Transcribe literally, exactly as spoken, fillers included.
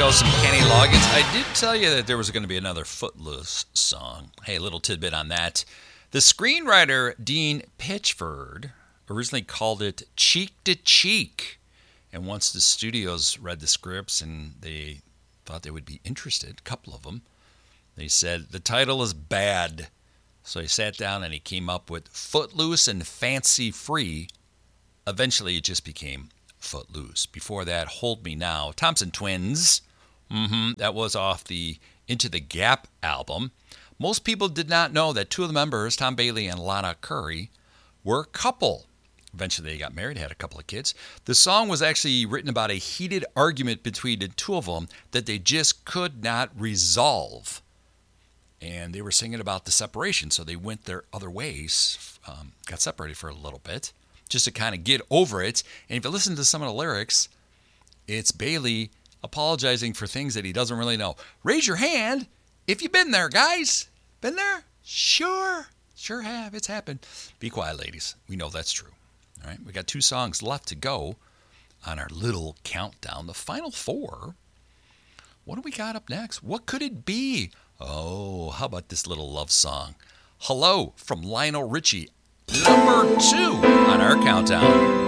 go, some Kenny Loggins. I did tell you that there was going to be another Footloose song. Hey, a little tidbit on that. The screenwriter Dean Pitchford originally called it Cheek to Cheek. And once the studios read the scripts and they thought they would be interested, a couple of them, they said, the title is bad. So he sat down and he came up with Footloose and Fancy Free. Eventually it just became Footloose. Before that, Hold Me Now. Thompson Twins. Mm-hmm. That was off the Into the Gap album. Most people did not know that two of the members, Tom Bailey and Lana Curry, were a couple. Eventually they got married, had a couple of kids. The song was actually written about a heated argument between the two of them that they just could not resolve. And they were singing about the separation, so they went their other ways, um, got separated for a little bit, just to kind of get over it. And if you listen to some of the lyrics, it's Bailey apologizing for things that he doesn't really know. Raise your hand if you've been there, guys. Been there? Sure. Sure have. It's happened. Be quiet, ladies. We know that's true. All right, we got two songs left to go on our little countdown. The final four. What do we got up next? What could it be? Oh, how about this little love song? Hello from Lionel Richie, number two on our countdown.